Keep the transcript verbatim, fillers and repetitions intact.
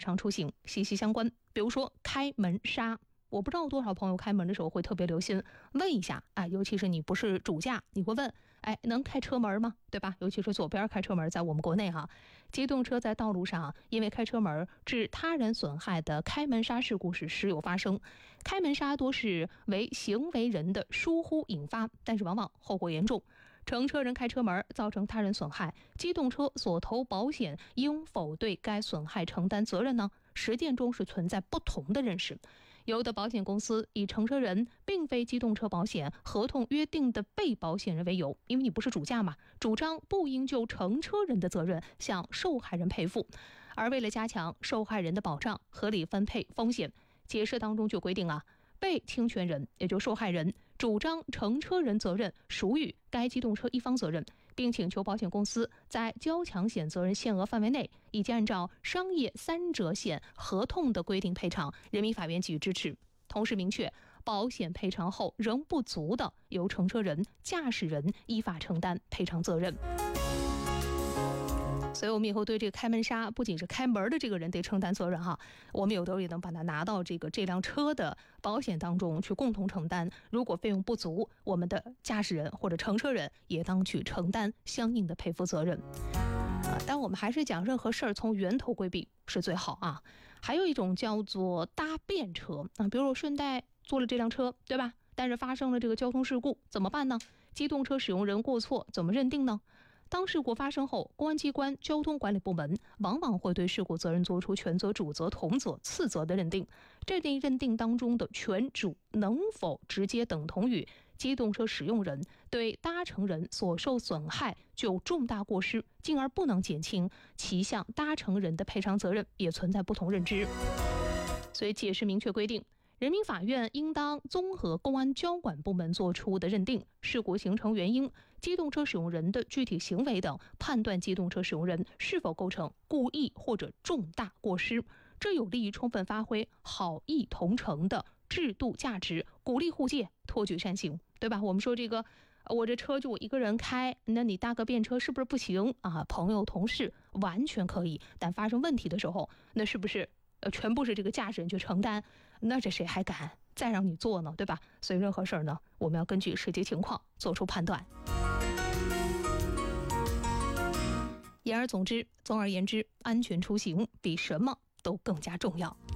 常出行息息相关。比如说开门刹，我不知道多少朋友开门的时候会特别留心问一下，哎，尤其是你不是主驾，你会问，哎，能开车门吗？对吧？尤其是左边开车门，在我们国内哈，机动车在道路上因为开车门致他人损害的开门刹事故是时有发生。开门刹多是为行为人的疏忽引发，但是往往后果严重。乘车人开车门造成他人损害，机动车所投保险应否对该损害承担责任呢？实践中是存在不同的认识。有的保险公司以乘车人并非机动车保险合同约定的被保险人为由，因为你不是主驾嘛，主张不应就乘车人的责任向受害人赔付。而为了加强受害人的保障，合理分配风险，解释当中就规定啊，被侵权人也就受害人主张乘车人责任属于该机动车一方责任，并请求保险公司在交强险责任限额范围内，以及按照商业三者险合同的规定赔偿，人民法院给予支持。同时明确，保险赔偿后仍不足的，由乘车人、驾驶人依法承担赔偿责任。所以我们以后对这个开门刹，不仅是开门的这个人得承担责任哈，我们有的时候也能把它拿到这个这辆车的保险当中去共同承担。如果费用不足，我们的驾驶人或者乘车人也当去承担相应的赔付责任。啊，但我们还是讲任何事儿从源头规避是最好啊。还有一种叫做搭便车啊，比如我顺带坐了这辆车，对吧？但是发生了这个交通事故，怎么办呢？机动车使用人过错怎么认定呢？当事故发生后，公安机关交通管理部门往往会对事故责任作出全责、主责、同责、次责的认定。这类认定当中的权主能否直接等同于机动车使用人对搭乘人所受损害具有重大过失，进而不能减轻其向搭乘人的赔偿责任，也存在不同认知。所以解释明确规定，人民法院应当综合公安交管部门作出的认定、事故形成原因、机动车使用人的具体行为等，判断机动车使用人是否构成故意或者重大过失。这有利于充分发挥好意同乘的制度价值，鼓励互借，托举善行，对吧？我们说这个，我这车就我一个人开，那你搭个便车是不是不行啊？朋友同事完全可以，但发生问题的时候，那是不是呃，全部是这个驾驶人去承担，那这谁还敢再让你做呢，对吧？所以任何事儿呢，我们要根据实际情况做出判断。言而总之，总而言之，安全出行比什么都更加重要。